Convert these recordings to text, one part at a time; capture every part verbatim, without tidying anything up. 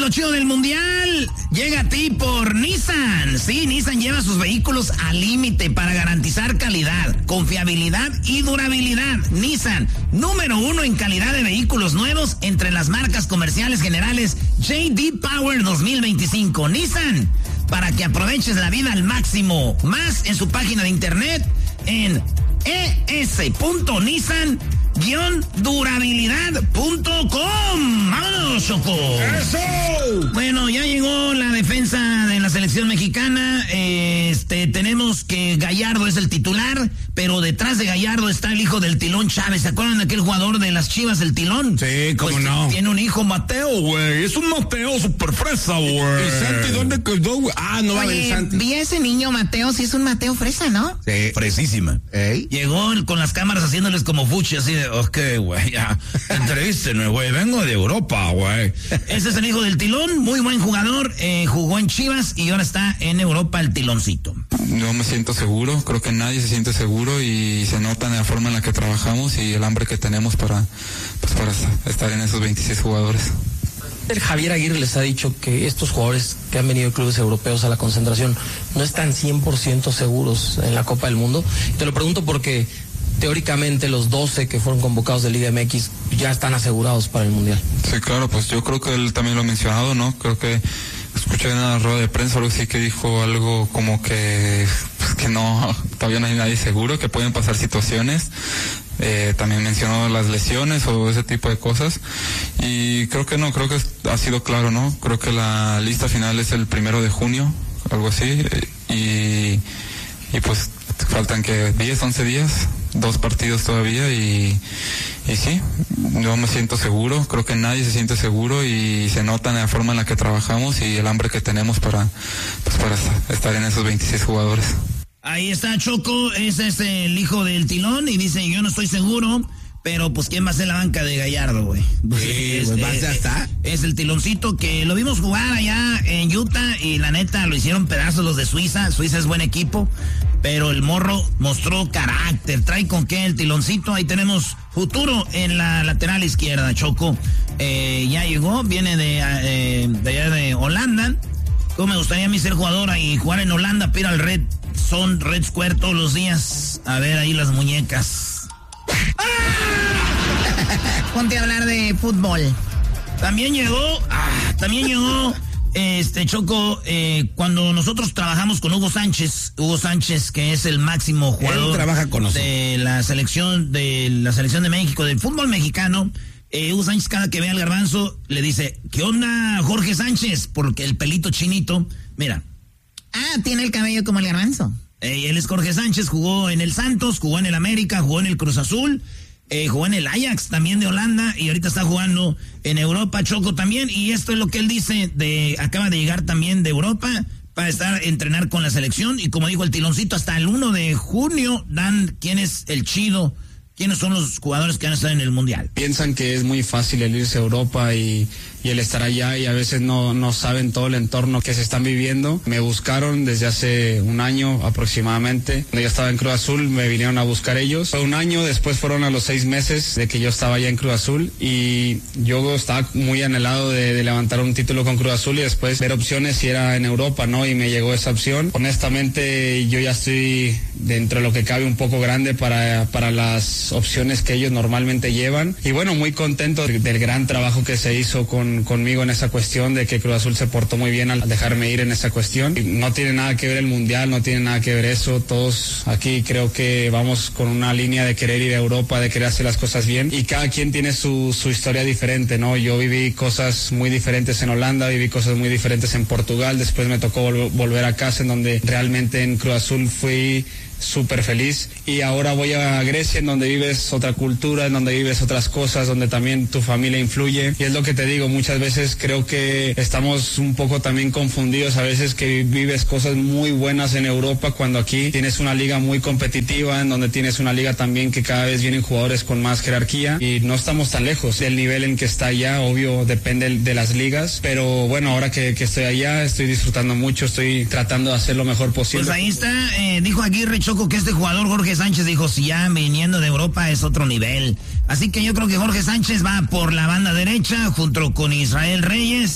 lo chido del mundial llega a ti por Nissan. Sí, Nissan lleva sus vehículos al límite para garantizar calidad, confiabilidad y durabilidad. Nissan, número uno en calidad de vehículos nuevos entre las marcas comerciales generales J D Power dos mil veinticinco. Nissan, para que aproveches la vida al máximo. Más en su página de internet en e s punto nissan guion durabilidad punto com. ¡Vámonos, Choco! ¡Eso! Bueno, ya llegó la defensa de la selección mexicana. Este, tenemos que Gallardo es el titular, pero detrás de Gallardo está el hijo del Tilón Chávez. ¿Se acuerdan de aquel jugador de las Chivas, el Tilón? Sí, cómo pues no. Tiene un hijo, Mateo, güey. Es un Mateo super fresa, güey. ¿Y Santi dónde quedó, güey? Ah, no va a venir Santi. Vi a ese niño Mateo, sí es un Mateo fresa, ¿no? Sí, fresísima. ¿Ey? Llegó con las cámaras haciéndoles como fuchi, así de, ok, güey, ya, entrevístenme, güey, vengo de Europa, güey. Ese es el hijo del Tilón, muy buen jugador, eh, jugó en Chivas y ahora está en Europa el Tiloncito. Yo me siento seguro, creo que nadie se siente seguro y se nota en la forma en la que trabajamos y el hambre que tenemos para, pues, para estar en esos veintiséis jugadores. El Javier Aguirre les ha dicho que estos jugadores que han venido de clubes europeos a la concentración no están cien por ciento seguros en la Copa del Mundo. Te lo pregunto porque teóricamente los doce que fueron convocados de Liga M X ya están asegurados para el Mundial. Sí, claro, pues yo creo que él también lo ha mencionado, ¿no? Creo que escuché en la rueda de prensa algo así que dijo algo como que, pues, que no, todavía no hay nadie seguro, que pueden pasar situaciones. Eh, también mencionó las lesiones o ese tipo de cosas y creo que no, creo que ha sido claro, ¿no? Creo que la lista final es el primero de junio, algo así, y, y pues faltan que diez, once días, dos partidos todavía y, y sí, yo me siento seguro, creo que nadie se siente seguro y se nota en la forma en la que trabajamos y el hambre que tenemos para, pues para estar en esos veintiséis jugadores. Ahí está Choco, ese es el hijo del Tilón y dice, yo no estoy seguro, pero pues ¿quién va a ser la banca de Gallardo, güey? Pues, sí, es, pues eh, ya está. Es el Tiloncito que lo vimos jugar allá en Utah y la neta lo hicieron pedazos los de Suiza. Suiza es buen equipo, pero el morro mostró carácter, trae con qué el Tiloncito. Ahí tenemos futuro en la lateral izquierda, Choco. Eh, ya llegó, viene de, eh, de allá de Holanda. ¿Cómo me gustaría a mí ser jugador y jugar en Holanda, pero al Red Son Red Square todos los días? A ver ahí las muñecas. Ponte a hablar de fútbol. También llegó, ah, también llegó, este Choco, eh, cuando nosotros trabajamos con Hugo Sánchez, Hugo Sánchez, que es el máximo jugador Él trabaja con nosotros. de la selección, de la selección de México, del fútbol mexicano. Eh, Hugo Sánchez cada que ve al Garbanzo le dice, ¿qué onda Jorge Sánchez? Porque el pelito chinito, mira. Ah, tiene el cabello como el Garbanzo. Eh, él es Jorge Sánchez, jugó en el Santos, jugó en el América, jugó en el Cruz Azul, eh, jugó en el Ajax también de Holanda y ahorita está jugando en Europa, Choco también. Y esto es lo que él dice, de acaba de llegar también de Europa para estar entrenar con la selección. Y como dijo el Tiloncito, hasta el uno de junio dan quién es el chido, quiénes son los jugadores que van a estar en el Mundial. Piensan que es muy fácil el irse a Europa y, y el estar allá y a veces no, no saben todo el entorno que se están viviendo. Me buscaron desde hace un año aproximadamente. Cuando yo estaba en Cruz Azul me vinieron a buscar ellos. Fue un año, después fueron a los seis meses de que yo estaba allá en Cruz Azul y yo estaba muy anhelado de, de levantar un título con Cruz Azul y después ver opciones si era en Europa, ¿no? Y me llegó esa opción. Honestamente yo ya estoy dentro de lo que cabe un poco grande para, para las opciones que ellos normalmente llevan y bueno, muy contento del gran trabajo que se hizo con, conmigo en esa cuestión, de que Cruz Azul se portó muy bien al dejarme ir en esa cuestión. No tiene nada que ver el Mundial, no tiene nada que ver eso, todos aquí creo que vamos con una línea de querer ir a Europa, de querer hacer las cosas bien y cada quien tiene su, su historia diferente, ¿no? Yo viví cosas muy diferentes en Holanda, viví cosas muy diferentes en Portugal, después me tocó vol- volver a casa en donde realmente en Cruz Azul fui súper feliz y ahora voy a Grecia en donde vives otra cultura, en donde vives otras cosas, donde también tu familia influye y es lo que te digo, muchas veces creo que estamos un poco también confundidos a veces que vives cosas muy buenas en Europa cuando aquí tienes una liga muy competitiva, en donde tienes una liga también que cada vez vienen jugadores con más jerarquía y no estamos tan lejos del nivel en que está allá, obvio depende de las ligas, pero bueno, ahora que, que estoy allá estoy disfrutando mucho, estoy tratando de hacer lo mejor posible. Pues ahí está, eh, dijo Aguirre, Choco, que este jugador Jorge Sánchez dijo, si ya viniendo de Europa es otro nivel. Así que yo creo que Jorge Sánchez va por la banda derecha junto con Israel Reyes,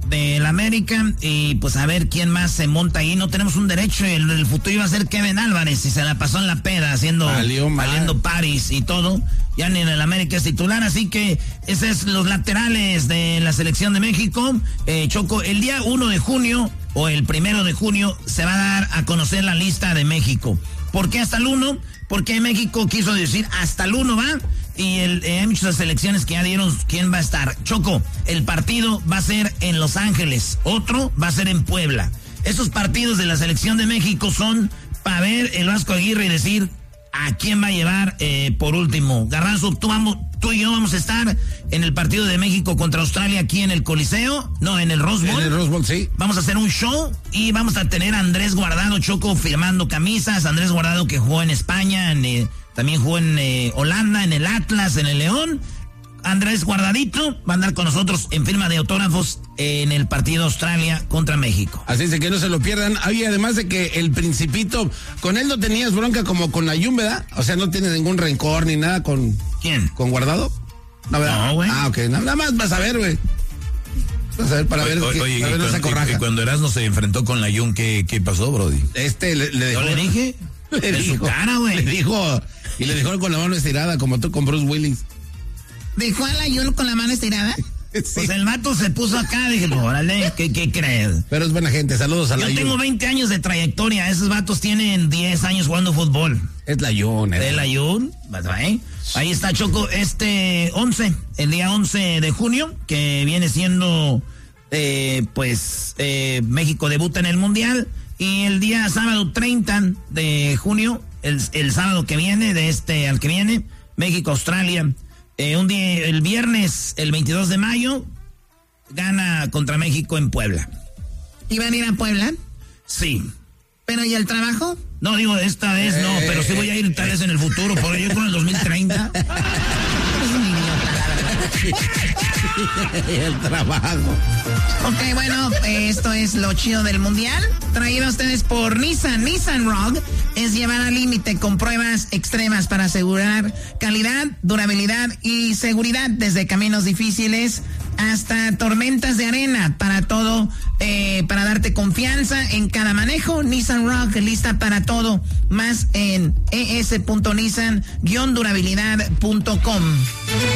del América, y pues a ver quién más se monta ahí. No tenemos un derecho, el, el futuro iba a ser Kevin Álvarez, y se la pasó en la peda haciendo, valiendo paris y todo. Ya ni en el América es titular, así que esos es los laterales de la selección de México. Eh, Choco, el día uno de junio o el primero de junio se va a dar a conocer la lista de México. ¿Por qué hasta el uno? Porque México quiso decir hasta el uno va, y el, eh, hay muchas selecciones que ya dieron quién va a estar. Choco, el partido va a ser en Los Ángeles, otro va a ser en Puebla. Esos partidos de la selección de México son para ver el Vasco Aguirre y decir a quién va a llevar eh, por último. Garranzo, tú, vamos, tú y yo vamos a estar en el partido de México contra Australia aquí en el Coliseo, no, en el Rose Bowl. En el Rose Bowl, sí. Vamos a hacer un show y vamos a tener a Andrés Guardado, Choco, firmando camisas. Andrés Guardado, que jugó en España, en, eh, también jugó en eh, Holanda, en el Atlas, en el León. Andrés Guardadito va a andar con nosotros en firma de autógrafos en el partido Australia contra México. Así es, que no se lo pierdan. Y además de que el Principito, con él no tenías bronca como con Ayun, ¿verdad? O sea, no tiene ningún rencor ni nada con... ¿Quién? ¿Con Guardado? No, ¿verdad? No, güey. Ah, ok, nada más vas a ver, güey. Vas a ver para oye, ver, oye, que, oye, para ver y, esa cuando, corraja. y cuando Erasmo se enfrentó con la Jun, ¿qué, qué pasó, Brody? Este le, le dejó... ¿Yo le dije? Le En dijo, su cara, güey. Le dijo, y le dejó con la mano estirada, como tú con Bruce Willis. ¿Dejó a la Yul con la mano estirada? Sí. Pues el vato se puso acá, dije, no, órale, ¿qué, qué crees? Pero es buena gente, saludos a la Yo Jun. tengo veinte años de trayectoria, esos vatos tienen diez años jugando fútbol. Es la Jun, De la Jun, ¿eh? Ahí está, Choco, este once, el día once de junio, que viene siendo, eh, pues, eh, México debuta en el Mundial, y el día sábado treinta de junio, el, el sábado que viene, de este al que viene, México-Australia. Eh, un día, el viernes, el veintidós de mayo, gana contra México en Puebla. ¿Iban a ir a Puebla? Sí. ¿Pero y el trabajo? No, digo, esta vez no, pero sí voy a ir tal vez en el futuro, por ahí con el dos mil treinta. Eres un idiota. el trabajo. Ok, bueno, esto es lo chido del Mundial. Traído a ustedes por Nissan. Nissan Rogue es llevar al límite con pruebas extremas para asegurar calidad, durabilidad y seguridad desde caminos difíciles hasta tormentas de arena. Para todo, eh, para darte confianza en cada manejo. Nissan Rogue, lista para todo. Más en es punto nissan guion durabilidad punto com.